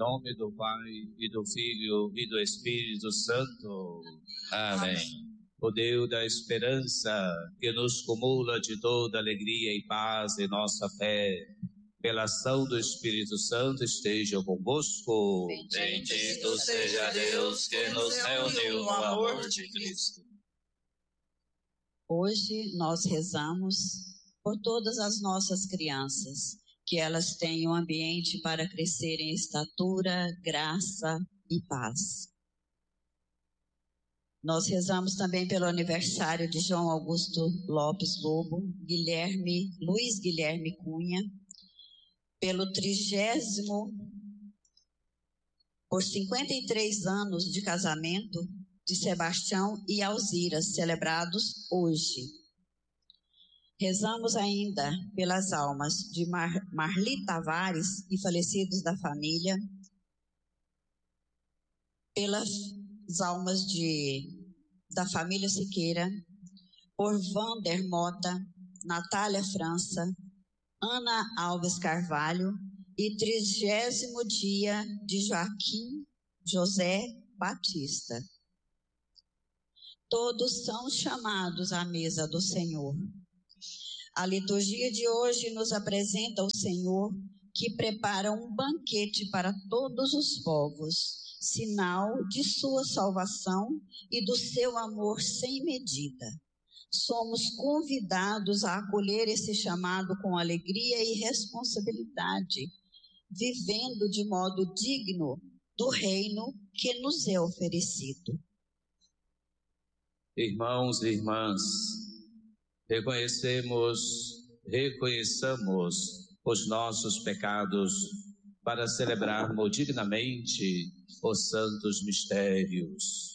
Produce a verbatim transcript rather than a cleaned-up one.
nome do Pai, e do Filho, e do Espírito Santo. Amém. Amém. O Deus da esperança, que nos cumula de toda alegria e paz em nossa fé, pela ação do Espírito Santo, esteja convosco. Bendito seja Deus que nos reuniu no amor de Cristo. Hoje nós rezamos por todas as nossas crianças, que elas tenham um ambiente para crescer em estatura, graça e paz. Nós rezamos também pelo aniversário de João Augusto Lopes Lobo, Guilherme, Luiz Guilherme Cunha, pelo trigésimo, por cinquenta e três anos de casamento de Sebastião e Alzira, celebrados hoje. Rezamos ainda pelas almas de Mar, Marli Tavares e falecidos da família, pelas almas de, da família Siqueira, por Vander Mota, Natália França, Ana Alves Carvalho e trigésimo dia de Joaquim José Batista. Todos são chamados à mesa do Senhor. A liturgia de hoje nos apresenta o Senhor que prepara um banquete para todos os povos, sinal de sua salvação e do seu amor sem medida. Somos convidados a acolher esse chamado com alegria e responsabilidade, vivendo de modo digno do reino que nos é oferecido. Irmãos e irmãs, reconhecemos, reconheçamos os nossos pecados para celebrarmos dignamente os santos mistérios.